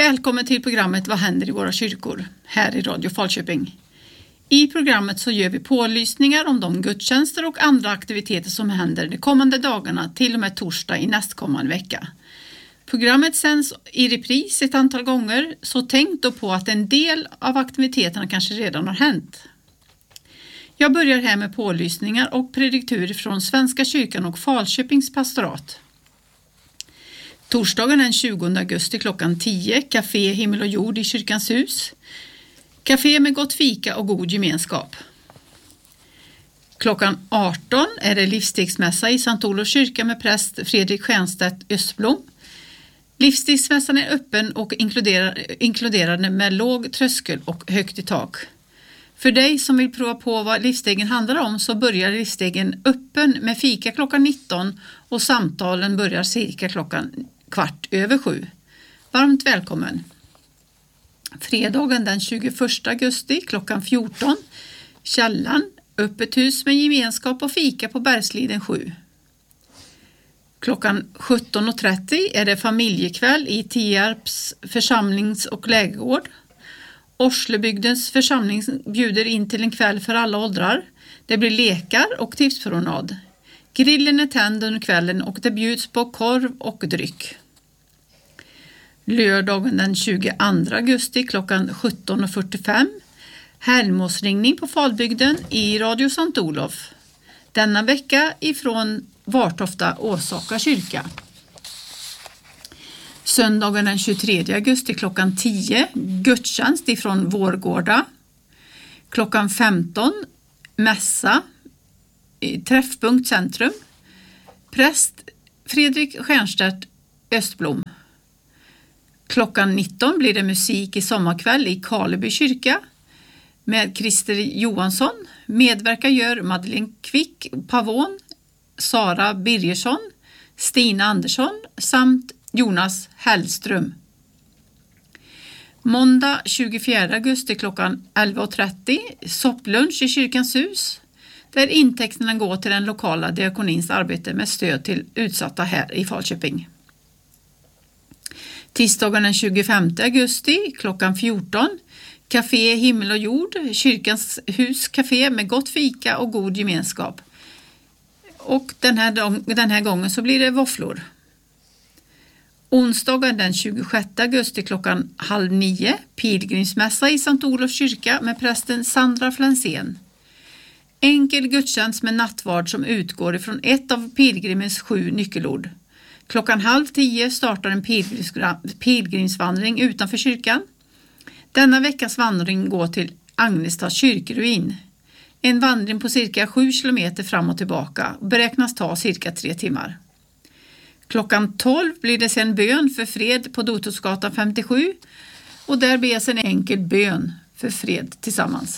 Välkommen till programmet Vad händer i våra kyrkor? Här i Radio Falköping. I programmet så gör vi pålysningar om de gudstjänster och andra aktiviteter som händer de kommande dagarna till och med torsdag i nästkommande vecka. Programmet sänds i repris ett antal gånger, så tänk då på att en del av aktiviteterna kanske redan har hänt. Jag börjar här med pålysningar och prediktur från Svenska kyrkan och Falköpings pastorat. Torsdagen den 20 augusti klockan 10, Café Himmel och Jord i Kyrkans hus. Café med gott fika och god gemenskap. Klockan 18 är det livstegsmässa i Sankt Olofs kyrka med präst Fredrik Stjernstedt Östblom. Livstegsmässan är öppen och inkluderande med låg tröskel och högt i tak. För dig som vill prova på vad livstegen handlar om så börjar livstegen öppen med fika klockan 19 och samtalen börjar cirka klockan 6:15. Varmt välkommen! Fredagen den 21 augusti klockan 14, Källan, öppet hus med gemenskap och fika på Bergsliden 7. Klockan 17.30 är det familjekväll i Tierps församlings- och lägergård. Orslebygdens församling bjuder in till en kväll för alla åldrar. Det blir lekar och tipspromenad. Grillen är tänd under kvällen och det bjuds på korv och dryck. Lördagen den 22 augusti klockan 17.45. Helgmåsringning på Falbygden i Radio Sankt Olof. Denna vecka ifrån Vartofta Åsaka kyrka. Söndagen den 23 augusti klockan 10. Gudstjänst ifrån Vårgårda. Klockan 15. Mässa i Träffpunkt Centrum. Präst Fredrik Stjernstedt Östblom. Klockan 19 blir det musik i sommarkväll i Karleby kyrka med Christer Johansson. Medverkar gör Madeleine Kvick Pavon, Sara Birgersson, Stina Andersson samt Jonas Hellström. Måndag 24 augusti klockan 11.30 sopplunch i Kyrkans hus, där intäkterna går till den lokala diakonins arbete med stöd till utsatta här i Falköping. Tisdagen den 25 augusti klockan 14, Café Himmel och Jord, Kyrkans hus café med gott fika och god gemenskap. Och den här gången så blir det våfflor. Onsdagen den 26 augusti klockan 8:30, pilgrimsmässa i Sankt Olofs kyrka med prästen Sandra Flensén. Enkel gudstjänst med nattvard som utgår ifrån ett av pilgrimens 7 nyckelord. Klockan 9:30 startar en pilgrimsvandring utanför kyrkan. Denna veckas vandring går till Agnestads kyrkruin. En vandring på cirka 7 kilometer fram och tillbaka och beräknas ta cirka 3 timmar. Klockan 12 blir det sedan bön för fred på Dotosgatan 57 och där bes en enkel bön för fred tillsammans.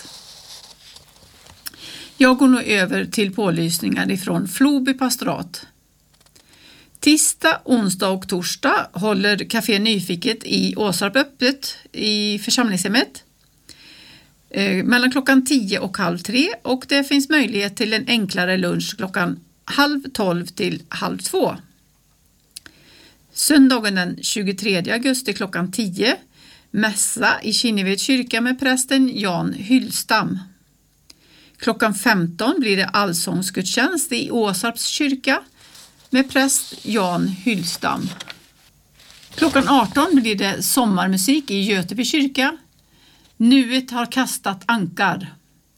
Jag går nu över till pålysningar ifrån Floby pastorat. Tisdag, onsdag och torsdag håller Café Nyfiket i Åsarp öppet i församlingshemmet mellan klockan 10 och 11:30 och det finns möjlighet till en enklare lunch klockan 11:30 till 1:30. Söndagen den 23 augusti klockan 10, mässa i Kinneved kyrka med prästen Jan Hyllstam. Klockan 15 blir det allsångsgudstjänst i Åsarps kyrka med präst Jan Hyllstam. Klockan 18 blir det sommarmusik i Göteby kyrka. Nuet har kastat ankar.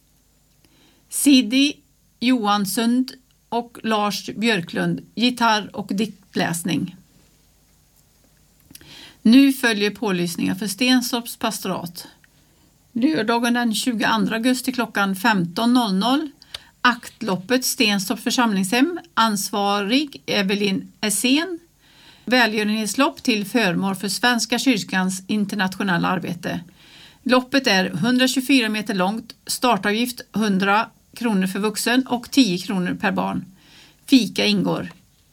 Sidi Johansson och Lars Björklund, gitarr och diktläsning. Nu följer pålysningar för Stenstorps pastorat. Lördagen den 22 augusti klockan 15.00. Aktloppet Stenstorps församlingshem. Ansvarig Evelyn Essén. Välgörenhetslopp till förmån för Svenska kyrkans internationella arbete. Loppet är 124 meter långt. Startavgift 100 kronor för vuxen och 10 kronor per barn. Fika ingår.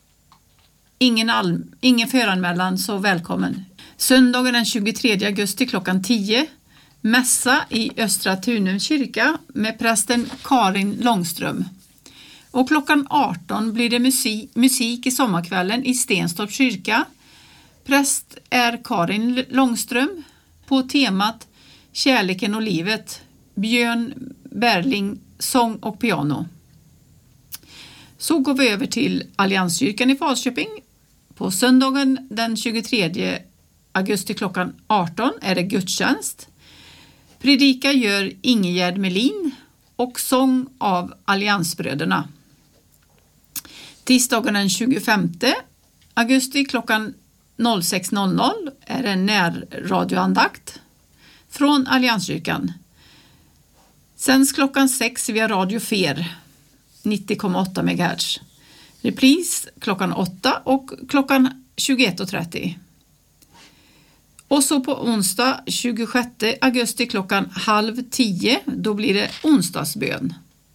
Ingen föranmälan, så välkommen. Söndagen den 23 augusti klockan 10. Mässa i Östra Tunums kyrka med prästen Karin Långström. Och klockan 18 blir det musik i sommarkvällen i Stenstorps kyrka Präst är Karin Långström på temat Kärleken och livet. Björn Berling, sång och piano. Så går vi över till Allianskyrkan i Falköping. På söndagen den 23 augusti klockan 18 är det gudstjänst. Predika gör Ingegärd Melin och sång av Alliansbröderna. Tisdagen den 25 augusti klockan 06.00 är det närradioandakt från Allianskyrkan. Sänds klockan 6 via Radio Fer 90,8 MHz. Repris klockan 8 och klockan 21.30. Och så på onsdag 26 augusti klockan 9:30 då blir det onsdagsbön.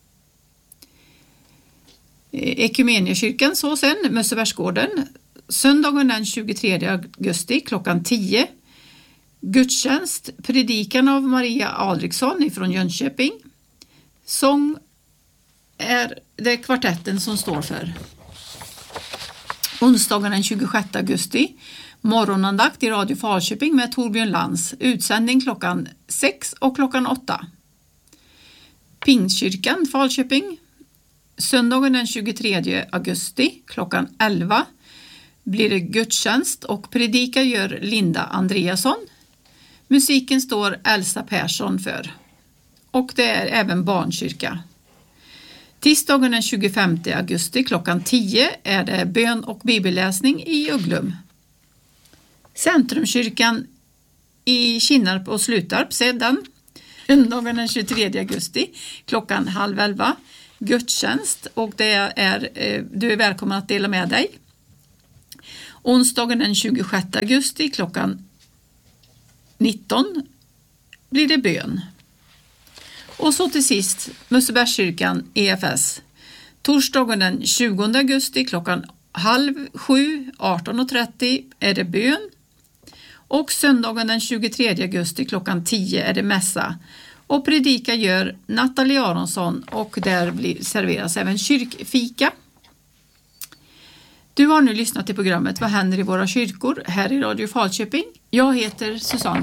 Ekumeniakyrkan så sen, Mössebergsgården. Söndagen den 23 augusti klockan 10. Gudstjänst, predikan av Maria Alriksson ifrån Jönköping. Sång är det kvartetten som står för. Onsdagen den 26 augusti. Morgonandakt i Radio Falköping med Torbjörn Lans. Utsändning klockan 6 och klockan 8. Pingstkyrkan Falköping. Söndagen den 23 augusti klockan 11 blir det gudstjänst och predika gör Linda Andreasson. Musiken står Elsa Persson för. Och det är även barnkyrka. Tisdagen den 25 augusti klockan 10 är det bön och bibelläsning i Uglum. Centrumkyrkan i Kinnarp och Slutarp sedan. Söndagen den 23 augusti klockan 10:30 gudstjänst och det är, du är välkommen att dela med dig. Onsdagen den 26 augusti klockan 19 blir det bön. Och så till sist Mössebergskyrkan EFS. Torsdagen den 20 augusti klockan 6:30, 18:30 är det bön. Och söndagen den 23 augusti klockan 10 är det mässa. Och predika gör Nathalie Aronsson och där serveras även kyrkfika. Du har nu lyssnat till programmet Vad händer i våra kyrkor här i Radio Falköping. Jag heter Susanne